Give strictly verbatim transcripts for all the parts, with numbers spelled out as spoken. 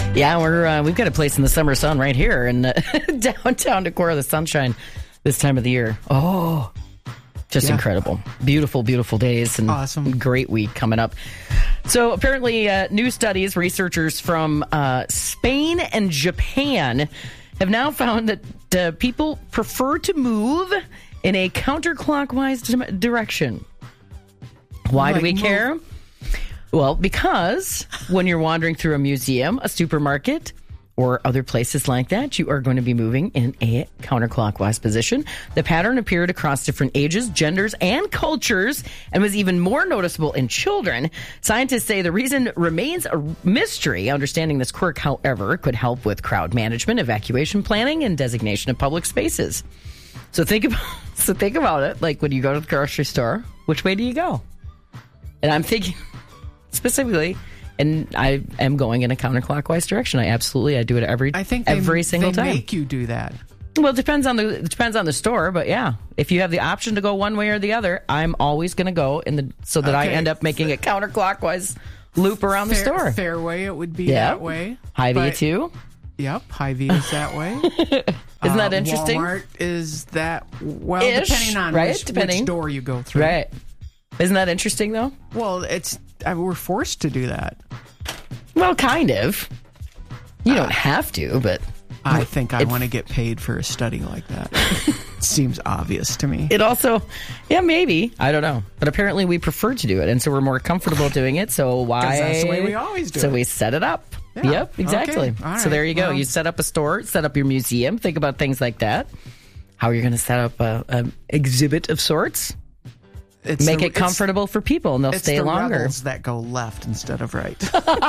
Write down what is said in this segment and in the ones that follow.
Yeah, we're uh, we've got a place in the summer sun right here in uh, downtown Decorah, the sunshine this time of the year. Oh, just yeah. incredible. Beautiful, beautiful days and awesome. Great week coming up. So apparently uh, new studies, researchers from uh, Spain and Japan have now found that uh, people prefer to move in a counterclockwise di- direction. Why like do we move- care? Well, because when you're wandering through a museum, a supermarket, or other places like that, you are going to be moving in a counterclockwise position. The pattern appeared across different ages, genders, and cultures, and was even more noticeable in children. Scientists say the reason remains a mystery. Understanding this quirk, however, could help with crowd management, evacuation planning, and designation of public spaces. So think about, so think about it. Like when you go to the grocery store, which way do you go? And I'm thinking... Specifically, and I am going in a counterclockwise direction. I absolutely, I do it every, I think they, every single they time. They make you do that. Well, it depends on the it depends on the store, but yeah, if you have the option to go one way or the other, I'm always going to go in the so that okay. I end up making a counterclockwise loop around Fair, the store. Fairway, it would be yep. that way. Hy-Vee too. Yep, Hy-Vee is that way. Isn't that uh, interesting? Walmart is that well, Ish, depending on right? which, depending. which door you go through. Right. Isn't that interesting though? Well, it's. I mean, we're forced to do that. Well, kind of. You uh, don't have to, but... I think I want to get paid for a study like that. Seems obvious to me. It also... Yeah, maybe. I don't know. But apparently we prefer to do it, and so we're more comfortable doing it, so why... that's the way we always do so it. So we set it up. Yeah. Yep, exactly. Okay. Right. So there you go. Well, you set up a store, set up your museum, think about things like that. How you're going to set up an exhibit of sorts. It's Make the, it comfortable for people, and they'll it's stay the longer. Rebels that go left instead of right.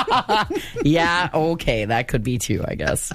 Yeah, okay, that could be too, I guess.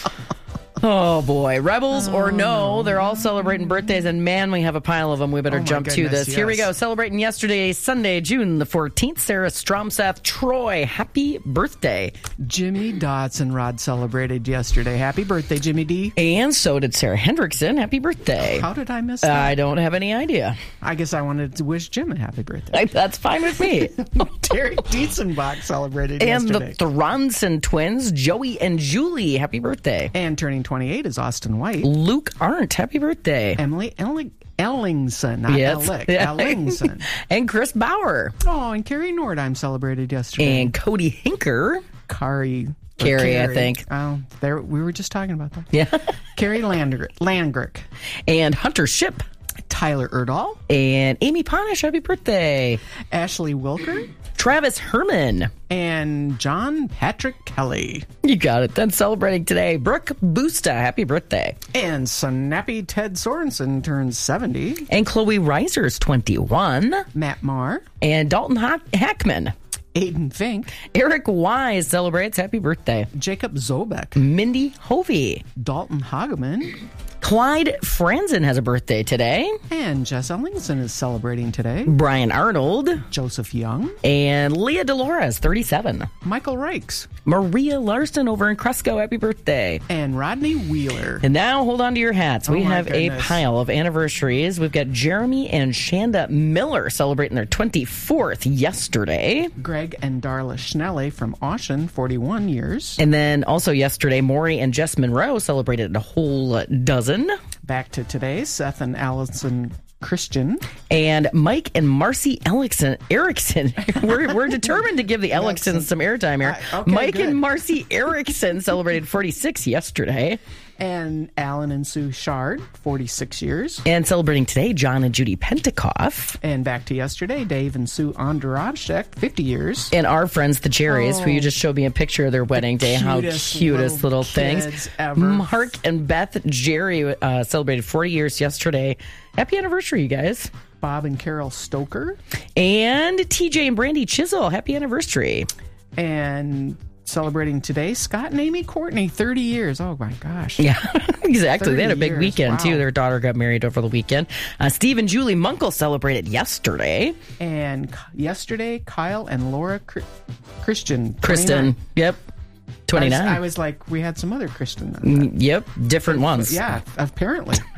Oh, boy. Rebels or no, they're all celebrating birthdays, and man, we have a pile of them. We better oh jump goodness, to this. yes. Here we go. Celebrating yesterday, Sunday, June the fourteenth. Sarah Stromsath Troy, happy birthday. Jimmy Dotson-Rod celebrated yesterday. Happy birthday, Jimmy D. And so did Sarah Hendrickson. Happy birthday. How did I miss that? I don't have any idea. I guess I wanted to wish Jim a happy birthday. That's fine with me. Terry Dietzenbach celebrated and yesterday. And the Thronson twins, Joey and Julie, happy birthday. And turning twenty-eight is Austin White. Luke Arndt, happy birthday. Emily Elling- Ellingson, not yes. Ellick, Ellingson. And Chris Bauer. Oh, and Carrie Nordheim celebrated yesterday. And Cody Hinker. Kari. Carrie, Carrie, I think. Oh, there we were just talking about that. Yeah. Carrie Landgrick. Landgrick. And Hunter Ship. Tyler Erdahl. And Amy Ponish, happy birthday. Ashley Wilker. Travis Herman. And John Patrick Kelly. You got it. Then celebrating today, Brooke Busta, happy birthday. And Snappy Ted Sorensen turns seventy. And Chloe Reiser's twenty-one. Matt Marr. And Dalton Hack- Hackman. Aiden Fink. Eric Wise celebrates happy birthday. Jacob Zobek. Mindy Hovey. Dalton Hageman. Clyde Franzen has a birthday today. And Jess Ellingson is celebrating today. Brian Arnold. Joseph Young. And Leah Dolores, thirty-seven. Michael Reichs. Maria Larson over in Cresco, happy birthday. And Rodney Wheeler. And now, hold on to your hats. Oh we have goodness. a pile of anniversaries. We've got Jeremy and Shanda Miller celebrating their twenty-fourth yesterday. Greg and Darla Schnelle from Austin, forty-one years. And then also yesterday, Maury and Jess Monroe celebrated a whole dozen. Back to today, Seth and Allison Christian. And Mike and Marcy Erickson. Erickson. we're, we're determined to give the Ericksons some airtime here. Uh, okay, Mike good. and Marcy Erickson celebrated forty-six yesterday. And Alan and Sue Shard, forty-six years. And celebrating today, John and Judy Pentikoff. And back to yesterday, Dave and Sue Ondrabchek, fifty years. And our friends, the Cherries, oh, who you just showed me a picture of their wedding day. How cutest little, little things. Ever. Mark and Beth Jerry uh, celebrated forty years yesterday. Happy anniversary, you guys. Bob and Carol Stoker. And T J and Brandy Chisel. Happy anniversary. And celebrating today, Scott and Amy Courtney, thirty years. Oh, my gosh. Yeah, exactly. They had a big years. weekend, Wow. too. Their daughter got married over the weekend. Uh, Steve and Julie Munkle celebrated yesterday. And yesterday, Kyle and Laura Cr- Christian. Kristen. Yep. twenty-nine. I was, I was like, we had some other Kristen. Yep. Different ones. Yeah, apparently.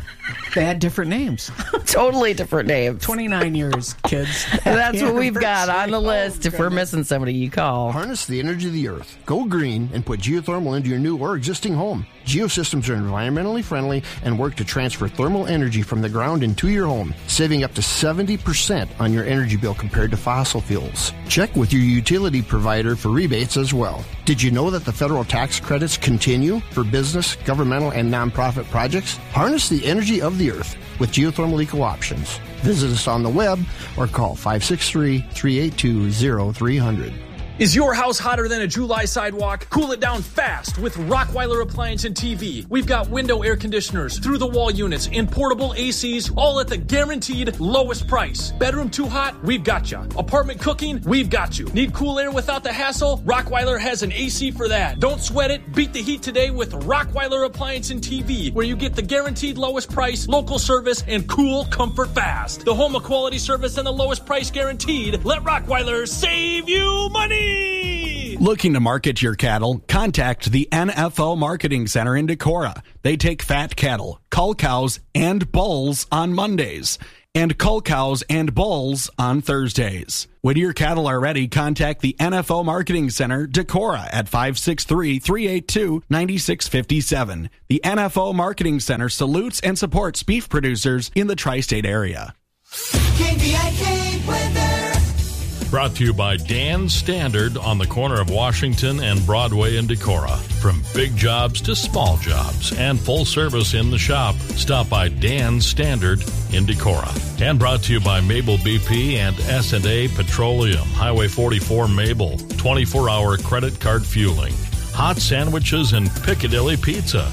They had different names. Totally different names. twenty-nine years, kids. That's what we've got on the list. Oh, if we're missing somebody, you call. Harness the energy of the earth. Go green and put geothermal into your new or existing home. Geosystems are environmentally friendly and work to transfer thermal energy from the ground into your home, saving up to seventy percent on your energy bill compared to fossil fuels. Check with your utility provider for rebates as well. Did you know that the federal tax credits continue for business, governmental, and nonprofit projects? Harness the energy of the earth with geothermal eco options. Visit us on the web or call five six three, three eight two, zero three zero zero. Is your house hotter than a July sidewalk? Cool it down fast with Rockweiler Appliance and T V. We've got window air conditioners, through-the-wall units, and portable A Cs, all at the guaranteed lowest price. Bedroom too hot? We've got you. Apartment cooking? We've got you. Need cool air without the hassle? Rockweiler has an A C for that. Don't sweat it. Beat the heat today with Rockweiler Appliance and T V, where you get the guaranteed lowest price, local service, and cool comfort fast. The home of quality service and the lowest price guaranteed. Let Rockweiler save you money! Looking to market your cattle? Contact the N F O Marketing Center in Decorah. They take fat cattle, cull cows, and bulls on Mondays, and cull cows and bulls on Thursdays. When your cattle are ready, contact the N F O Marketing Center, Decorah, at five six three, three eight two, nine six five seven. The N F O Marketing Center salutes and supports beef producers in the tri-state area. K V I K weather. Brought to you by Dan Standard on the corner of Washington and Broadway in Decorah. From big jobs to small jobs and full service in the shop, stop by Dan Standard in Decorah. And brought to you by Mabel B P and S and A Petroleum, Highway forty-four Mabel, twenty-four hour credit card fueling, hot sandwiches and Piccadilly Pizza.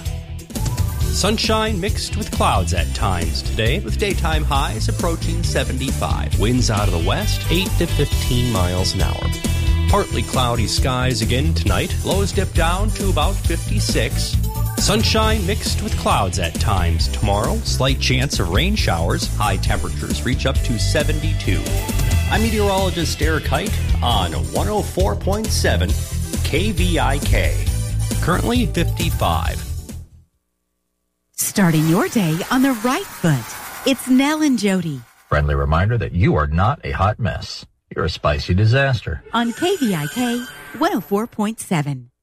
Sunshine mixed with clouds at times today, with daytime highs approaching seventy-five. Winds out of the west, eight to fifteen miles an hour. Partly cloudy skies again tonight. Lows dip down to about fifty-six. Sunshine mixed with clouds at times tomorrow. Slight chance of rain showers. High temperatures reach up to seventy-two. I'm meteorologist Eric Height on one oh four point seven K V I K. Currently fifty-five. Starting your day on the right foot. It's Nell and Jody. Friendly reminder that you are not a hot mess. You're a spicy disaster. On K V I K one oh four point seven.